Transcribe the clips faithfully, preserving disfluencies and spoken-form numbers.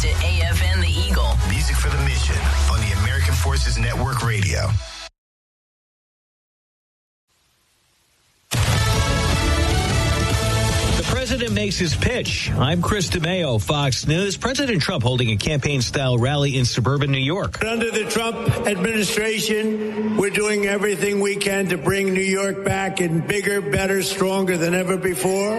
to A F N The Eagle. Music for the mission on the American Forces Network Radio. The president makes his pitch. I'm Chris DeMeo, Fox News. President Trump holding a campaign-style rally in suburban New York. Under the Trump administration, we're doing everything we can to bring New York back in bigger, better, stronger than ever before.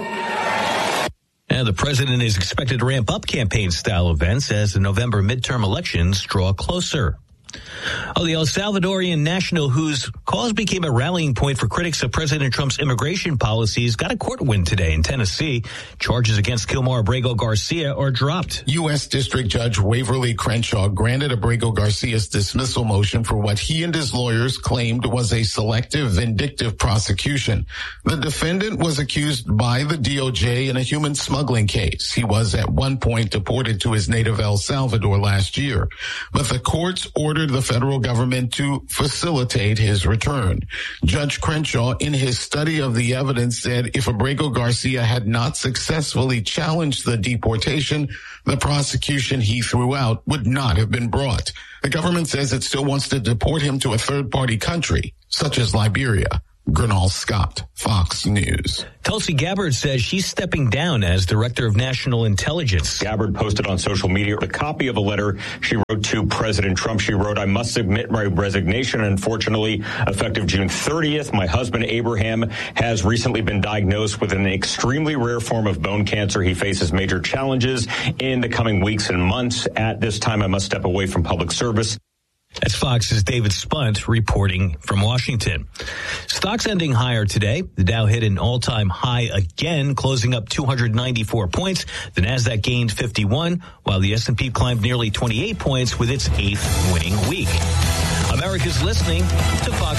And the president is expected to ramp up campaign-style events as the November midterm elections draw closer. Oh, the El Salvadorian national whose cause became a rallying point for critics of President Trump's immigration policies got a court win today in Tennessee. Charges against Kilmar Abrego Garcia are dropped. U S. District Judge Waverly Crenshaw granted Abrego Garcia's dismissal motion for what he and his lawyers claimed was a selective, vindictive prosecution. The defendant was accused by the D O J in a human smuggling case. He was at one point deported to his native El Salvador last year, but the courts ordered the federal government to facilitate his return. Judge Crenshaw, in his study of the evidence, said if Abrego Garcia had not successfully challenged the deportation, the prosecution he threw out would not have been brought. The government says it still wants to deport him to a third-party country, such as Liberia. Gernal Scott, Fox News. Tulsi Gabbard says she's stepping down as Director of National Intelligence. Gabbard posted on social media a copy of a letter she wrote to President Trump. She wrote, I must submit my resignation. Unfortunately, effective June thirtieth, my husband Abraham has recently been diagnosed with an extremely rare form of bone cancer. He faces major challenges in the coming weeks and months. At this time, I must step away from public service. That's Fox's David Spunt reporting from Washington. Stocks ending higher today. The Dow hit an all-time high again, closing up two hundred ninety-four points. The Nasdaq gained fifty-one, while the S and P climbed nearly twenty-eight points with its eighth winning week. America's listening to Fox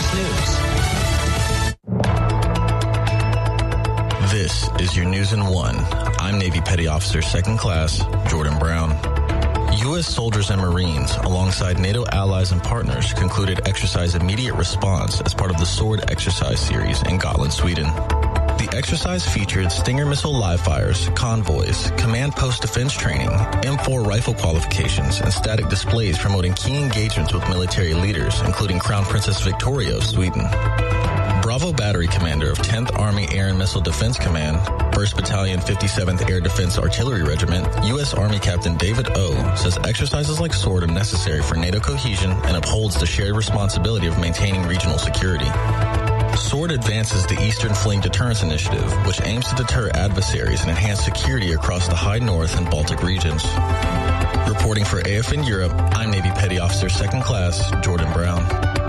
News. This is your News in One. I'm Navy Petty Officer Second Class Jordan Brown. U S soldiers and Marines, alongside NATO allies and partners, concluded Exercise Immediate Response as part of the SWORD exercise series in Gotland, Sweden. The exercise featured Stinger missile live fires, convoys, command post defense training, M four rifle qualifications, and static displays promoting key engagements with military leaders, including Crown Princess Victoria of Sweden. Bravo Battery Commander of tenth Army Air and Missile Defense Command, first Battalion, fifty-seventh Air Defense Artillery Regiment, U S. Army Captain David O. says exercises like SWORD are necessary for NATO cohesion and upholds the shared responsibility of maintaining regional security. SWORD advances the Eastern Fleeing Deterrence Initiative, which aims to deter adversaries and enhance security across the High North and Baltic regions. Reporting for A F N Europe, I'm Navy Petty Officer Second Class Jordan Brown.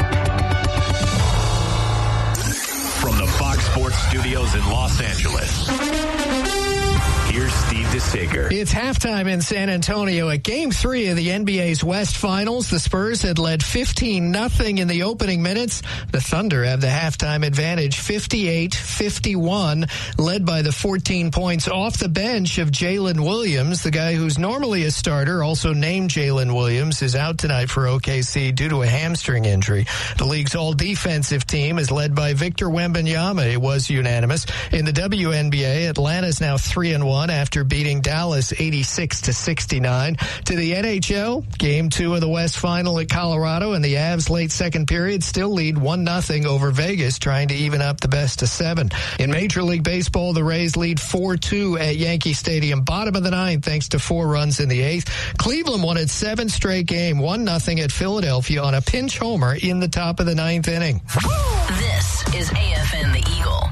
From the Fox Sports Studios in Los Angeles, here's Steve DeSager. It's halftime in San Antonio at Game three of the N B A's West Finals. The Spurs had led fifteen nothing in the opening minutes. The Thunder have the halftime advantage, fifty-eight fifty-one, led by the fourteen points off the bench of Jalen Williams. The guy who's normally a starter, also named Jalen Williams, is out tonight for O K C due to a hamstring injury. The league's all-defensive team is led by Victor Wembanyama. It was unanimous. In the W N B A, Atlanta's now three and one after beating Dallas eighty-six to sixty-nine. To the N H L, Game two of the West Final at Colorado, and the Avs late second period still lead one nothing over Vegas, trying to even up the best of seven. In Major League Baseball, the Rays lead four two at Yankee Stadium, bottom of the ninth, thanks to four runs in the eighth. Cleveland won its seventh straight game, one nothing at Philadelphia on a pinch homer in the top of the ninth inning. This is A F N The Eagle.